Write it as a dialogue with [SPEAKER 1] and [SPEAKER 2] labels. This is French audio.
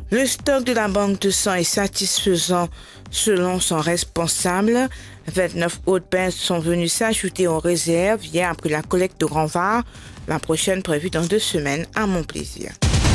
[SPEAKER 1] Le stock de la banque de sang est satisfaisant selon son responsable. 29 autres bains sont venus s'ajouter aux réserves hier après la collecte de Grand Var, la prochaine prévue dans 2 semaines à Montplaisir.